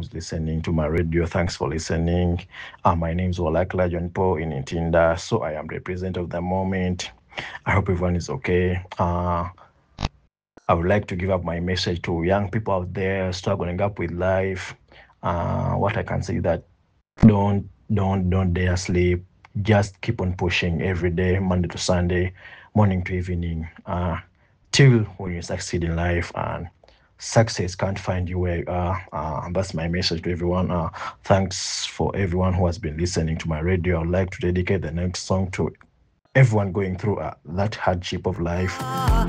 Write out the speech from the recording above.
who's listening to my radio. Thanks for listening. My name is Walakla John Paul in Intinda, so I am the president of the moment. I hope everyone is okay. I would like to give up my message to young people out there struggling up with life. What I can say is that don't dare sleep. Just keep on pushing every day, Monday to Sunday, morning to evening, till when you succeed in life. And success can't find you where you are. That's my message to everyone. Thanks for everyone who has been listening to my radio. I'd like to dedicate the next song to everyone going through that hardship of life.